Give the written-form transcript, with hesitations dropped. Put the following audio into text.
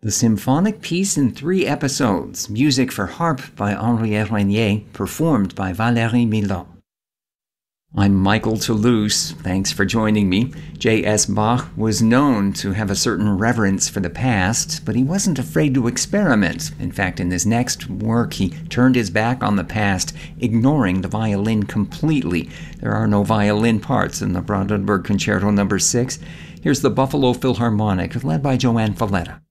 The symphonic piece in 3 episodes, music for harp by Henriette Renier, performed by Valérie Milhaud. I'm Michael Toulouse. Thanks for joining me. J.S. Bach was known to have a certain reverence for the past, but he wasn't afraid to experiment. In fact, in his next work, he turned his back on the past, ignoring the violin completely. There are no violin parts in the Brandenburg Concerto No. 6. Here's the Buffalo Philharmonic, led by Joanne Falletta.